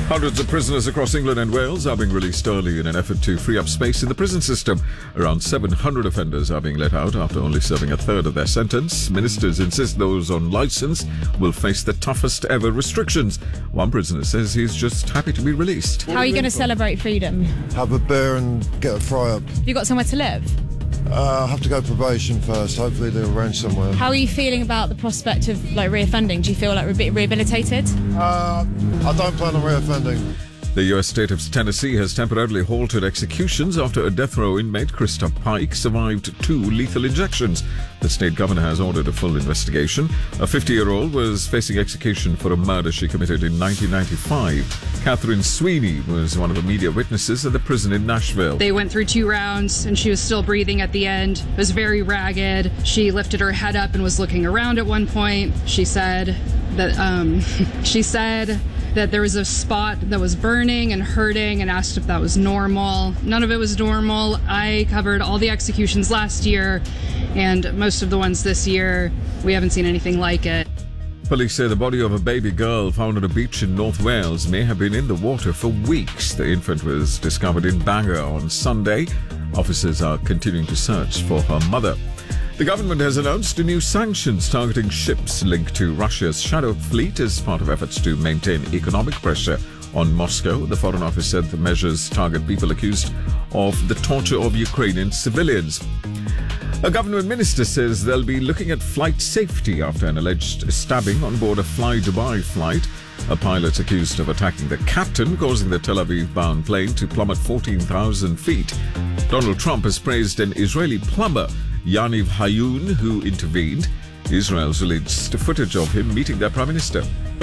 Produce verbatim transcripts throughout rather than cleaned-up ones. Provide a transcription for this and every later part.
Hundreds of prisoners across England and Wales are being released early in an effort to free up space in the prison system. Around seven hundred offenders are being let out after only serving a third of their sentence. Ministers insist those on licence will face the toughest ever restrictions. One prisoner says he's just happy to be released. How are you going to celebrate freedom? Have a beer and get a fry up. Have you got somewhere to live? Uh, I have to go probation first. Hopefully they'll arrange somewhere. How are you feeling about the prospect of like reoffending? Do you feel like a bit rehabilitated? Uh, I don't plan on reoffending. The U S state of Tennessee has temporarily halted executions after a death row inmate, Krista Pike, survived two lethal injections. The state governor has ordered a full investigation. A fifty-year-old was facing execution for a murder she committed in nineteen ninety-five. Catherine Sweeney was one of the media witnesses at the prison in Nashville. They went through two rounds and she was still breathing at the end. It was very ragged. She lifted her head up and was looking around at one point. She said that, um, she said... that there was a spot that was burning and hurting and asked if that was normal. None of it was normal. I covered all the executions last year and most of the ones this year. We haven't seen anything like it. Police say the body of a baby girl found on a beach in North Wales may have been in the water for weeks. The infant was discovered in Bangor on Sunday. Officers are continuing to search for her mother. The government has announced new sanctions targeting ships linked to Russia's shadow fleet as part of efforts to maintain economic pressure on Moscow. The Foreign Office said the measures target people accused of the torture of Ukrainian civilians. A government minister says they'll be looking at flight safety after an alleged stabbing on board a Fly Dubai flight. A pilot accused of attacking the captain, causing the Tel Aviv-bound plane to plummet fourteen thousand feet. Donald Trump has praised an Israeli plumber, Yaniv Hayun, who intervened. Israel's released footage of him meeting their prime minister.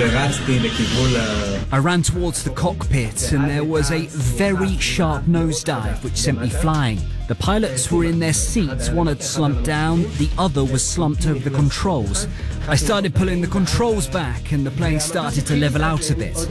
I ran towards the cockpit and there was a very sharp nosedive which sent me flying. The pilots were in their seats, one had slumped down, the other was slumped over the controls. I started pulling the controls back and the plane started to level out a bit.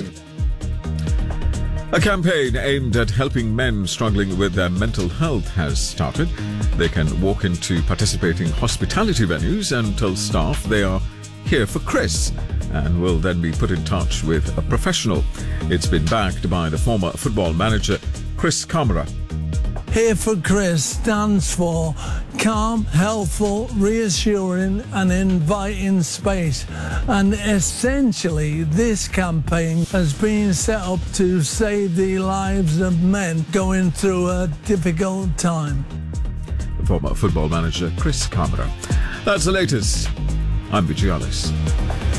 A campaign aimed at helping men struggling with their mental health has started. They can walk into participating hospitality venues and tell staff they are here for Chris and will then be put in touch with a professional. It's been backed by the former football manager Chris Kamara. Here for Chris stands for calm, helpful, reassuring and inviting space. And essentially this campaign has been set up to save the lives of men going through a difficult time. The former football manager Chris Kamara. That's the latest. I'm Vijay Alice.